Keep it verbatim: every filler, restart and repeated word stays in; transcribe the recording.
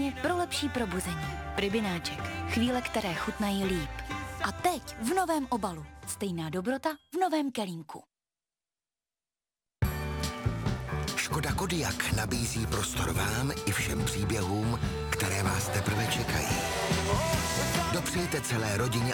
Tonic pro lepší probuzení. Rybináček. Chvíle, které chutnají líp. A teď v novém obalu. Stejná dobrota v novém kelímku. Škoda Kodiaq nabízí prostor vám i všem příběhům, které vás teprve čekají. Dopřejte celé rodině